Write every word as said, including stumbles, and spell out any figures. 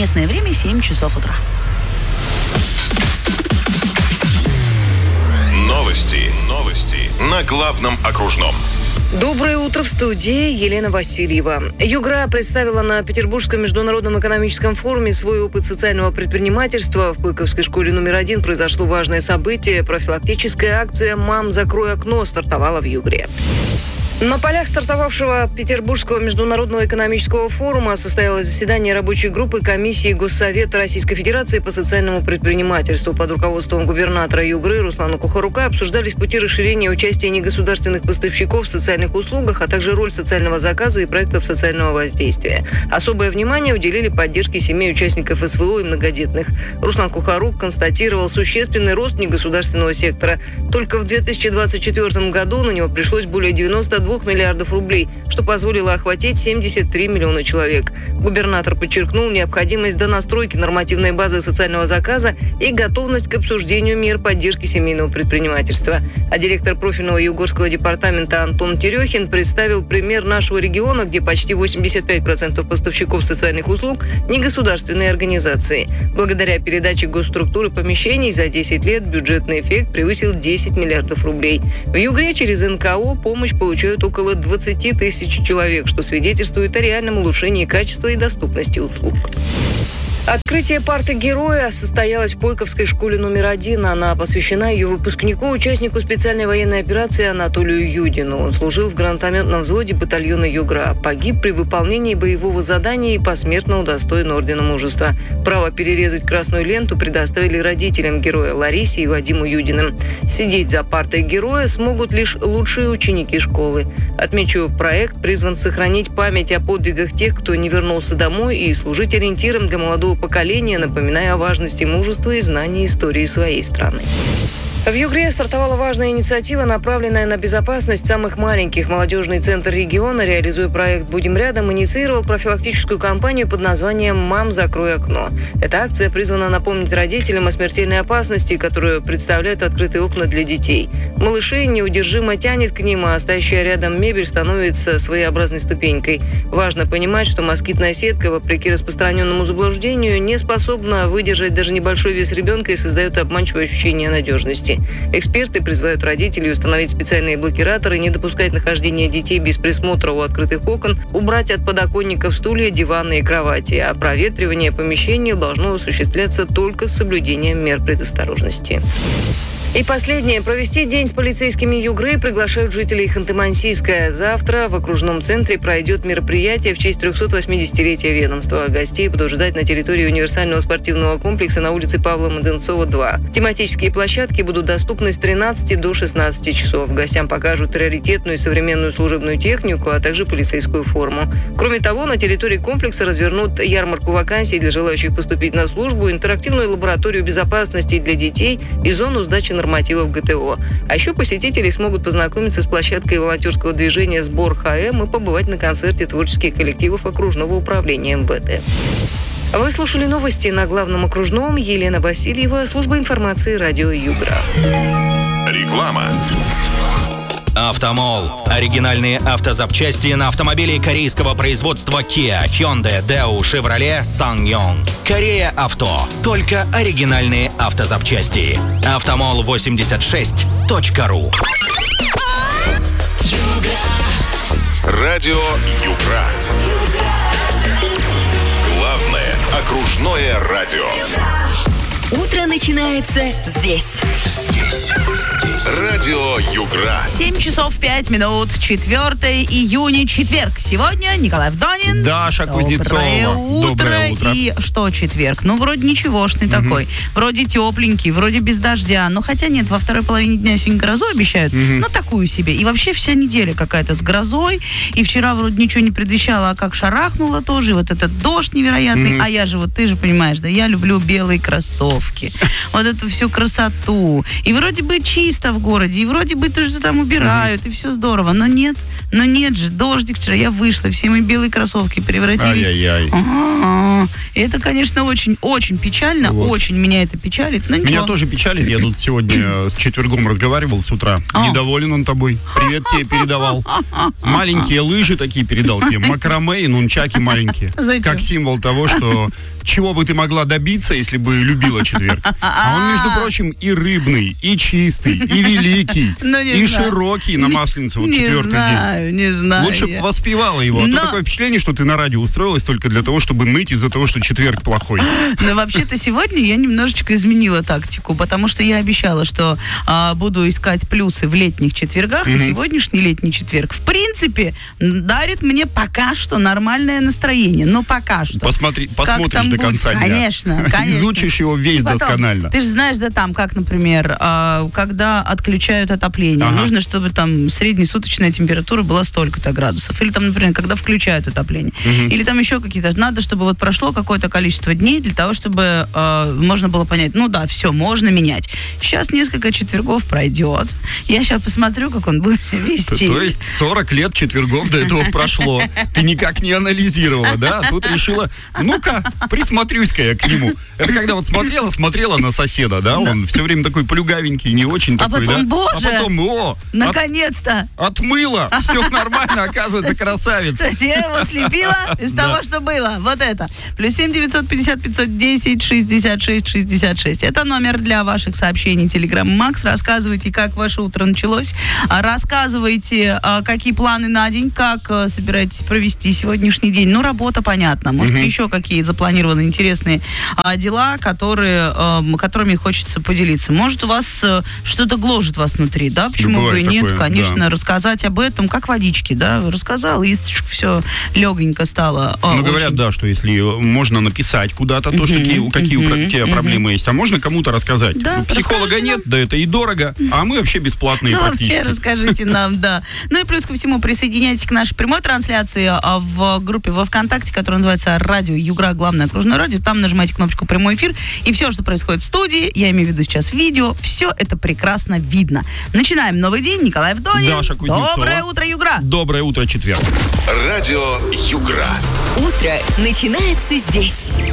Местное время семь часов утра. Новости. Новости. На главном окружном. Доброе утро, в студии Елена Васильева. Югра представила на Петербургском международном экономическом форуме свой опыт социального предпринимательства. В Пыковской школе номер один произошло важное событие. Профилактическая акция «Мам, закрой окно» стартовала в Югре. На полях стартовавшего Петербургского международного экономического форума состоялось заседание рабочей группы комиссии Госсовета Российской Федерации по социальному предпринимательству. Под руководством губернатора Югры Руслана Кухарука обсуждались пути расширения участия негосударственных поставщиков в социальных услугах, а также роль социального заказа и проектов социального воздействия. Особое внимание уделили поддержке семей участников СВО и многодетных. Руслан Кухарук констатировал существенный рост негосударственного сектора. Только в две тысячи двадцать четвёртом году на него пришлось более девяноста двух миллиардов рублей, что позволило охватить семьдесят три миллиона человек. Губернатор подчеркнул необходимость донастройки нормативной базы социального заказа и готовность к обсуждению мер поддержки семейного предпринимательства. А директор профильного югорского департамента Антон Терехин представил пример нашего региона, где почти восемьдесят пять процентов поставщиков социальных услуг – негосударственные организации. Благодаря передаче госструктуры помещений за десять лет бюджетный эффект превысил десять миллиардов рублей. В Югре через эн ка о помощь получают около двадцать тысяч человек, что свидетельствует о реальном улучшении качества и доступности услуг. Открытие парты героя состоялось в Пойковской школе номер один. Она посвящена ее выпускнику, участнику специальной военной операции Анатолию Юдину. Он служил в гранатометном взводе батальона Югра. Погиб при выполнении боевого задания и посмертно удостоен ордена мужества. Право перерезать красную ленту предоставили родителям героя Ларисе и Вадиму Юдиным. Сидеть за партой героя смогут лишь лучшие ученики школы. Отмечу, проект призван сохранить память о подвигах тех, кто не вернулся домой, и служить ориентиром для молодого поколения, напоминая о важности мужества и знания истории своей страны. В Югре стартовала важная инициатива, направленная на безопасность самых маленьких. Молодежный центр региона, реализуя проект «Будем рядом», инициировал профилактическую кампанию под названием «Мам, закрой окно». Эта акция призвана напомнить родителям о смертельной опасности, которую представляют открытые окна для детей. Малышей неудержимо тянет к ним, а стоящая рядом мебель становится своеобразной ступенькой. Важно понимать, что москитная сетка, вопреки распространенному заблуждению, не способна выдержать даже небольшой вес ребенка и создает обманчивое ощущение надежности. Эксперты призывают родителей установить специальные блокираторы, не допускать нахождения детей без присмотра у открытых окон, убрать от подоконников стулья, диваны и кровати. А проветривание помещений должно осуществляться только с соблюдением мер предосторожности. И последнее. Провести день с полицейскими Югры приглашают жителей Ханты-Мансийска. Завтра в окружном центре пройдет мероприятие в честь трехсотвосьмидесятилетия ведомства. Гостей будут ждать на территории универсального спортивного комплекса на улице Павла Маденцова, два. Тематические площадки будут доступны с тринадцати до шестнадцати часов. Гостям покажут раритетную и современную служебную технику, а также полицейскую форму. Кроме того, на территории комплекса развернут ярмарку вакансий для желающих поступить на службу, интерактивную лабораторию безопасности для детей и зону сдачи нормативов гэ тэ о. А еще посетители смогут познакомиться с площадкой волонтерского движения «Сбор ха эм» и побывать на концерте творческих коллективов окружного управления эм вэ тэ. Вы слушали новости на главном окружном. Елена Васильева, служба информации радио Югра. Реклама. Автомол. Оригинальные автозапчасти на автомобили корейского производства Kia, Hyundai, Daewoo, Chevrolet, SsangYong. Корея Авто. Только оригинальные автозапчасти. автомол восемьдесят шесть точка ру. Радио Югра. Главное окружное радио. Утро начинается здесь. Здесь. Радио Югра. семь часов пять минут. четвёртого июня, четверг. Сегодня Николай Вдонин. Даша Доброе Кузнецова. утро. Доброе утро. И что четверг? Ну, вроде ничегошный угу. такой. Вроде тепленький, вроде без дождя. Но хотя нет, во второй половине дня сегодня грозу обещают. Угу. Ну, такую себе. И вообще вся неделя какая-то с грозой. И вчера вроде ничего не предвещало, а как шарахнуло тоже. И вот этот дождь невероятный. Угу. А я же, вот ты же понимаешь, да, я люблю белые кроссовки. Вот эту всю красоту. И вроде бы чисто в городе, и вроде бы тоже там убирают, mm-hmm. и все здорово. Но нет, но нет же, дождик вчера, я вышла, все мои белые кроссовки превратились... Ай-яй-яй. А-а-а. О, это, конечно, очень-очень печально, Вот. очень меня это печалит, но Меня ничего. тоже печалит. Я тут сегодня с четвергом разговаривал с утра. О. Недоволен он тобой. Привет тебе передавал. Маленькие лыжи такие передал тебе. Макраме и нунчаки маленькие. Зачем? Как символ того, что чего бы ты могла добиться, если бы любила четверг. А он, между прочим, и рыбный, и чистый, и великий, Ну, не и знаю. широкий на Масленицу. Вот Не четвертый день. знаю, не знаю. Лучше бы я. воспевала его. А Но- то такое впечатление, что ты на радио устроилась только для того, чтобы ныть из-за того, что четверг плохой. Но вообще-то сегодня я немножечко изменила тактику, потому что я обещала, что а, буду искать плюсы в летних четвергах, и сегодняшний летний четверг, в принципе, м, дарит мне пока что нормальное настроение. Но пока что. Посмотри, Как посмотришь там до будет? конца дня. Конечно, конечно. Изучишь его весь И потом, досконально. Ты же знаешь, да, там, как, например, а, когда отключают отопление, Ага. нужно, чтобы там среднесуточная температура была столько-то градусов. Или там, например, когда включают отопление. Или там еще какие-то. Надо, чтобы вот прошло какое-то количество дней для того, чтобы а, можно было понять, ну да, все, можно менять. Сейчас несколько четвергов пройдет. Я сейчас посмотрю, как он будет себя То, вести. то есть сорок лет четвергов до этого прошло. Ты никак не анализировала, да? А тут решила, ну-ка, присмотрюсь-ка я к нему. Это когда вот смотрела, смотрела на соседа, да? Он все время такой плюгавенький, не очень А такой, потом, да? боже, А потом, о, от- Наконец-то! отмыла, все нормально, оказывается, красавица. Я его слепила из Да. того, что было. Вот это. Плюс семь девятьсот пятьдесят пятьсот десять шестьдесят шесть шестьдесят шесть. Это номер для ваших сообщений Telegram Max. Рассказывайте, как ваше утро началось. А, Рассказывайте, а, какие планы на день, как а, собираетесь провести сегодняшний день. Ну, работа, понятно. Может, еще какие запланированы интересные а, дела, которые, а, которыми хочется поделиться. Может, у вас а, что-то гложет вас внутри, да? Почему бы бывает и нет? такое, Конечно, да. рассказать об этом, как водички, да? Рассказал, и все легенько стало. А, Ну, говорят, очень. да, что если можно написать куда-то, то, что какие, какие у тебя проблемы есть, а можно кому-то рассказать. Да, Ну, психолога расскажите нет, да это и дорого, а мы вообще бесплатные Ну, практически. вообще расскажите нам, да. Ну и плюс ко всему присоединяйтесь к нашей прямой трансляции а, в группе во ВКонтакте, которая называется «Радио Югра. Главное окружное радио». Там нажимайте кнопочку «Прямой эфир», и все, что происходит в студии, я имею в виду сейчас видео, все это прекрасно видно. Начинаем новый день. Николай Вдонин. Даша Кузнецова. Доброе утро, Югра. Доброе утро, четверг. Радио Югра. Утро начинается здесь.